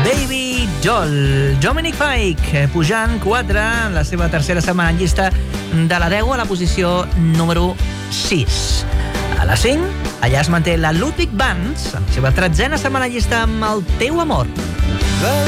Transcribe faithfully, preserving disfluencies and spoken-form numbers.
Baby Doll. Dominic Fike pujant quatre en la seva tercera setmana en llista, de la deu a la posició número sis. A la cinc, allà es manté la Ludwig Bands, en la seva tretzena setmana en llista, amb El teu amor. The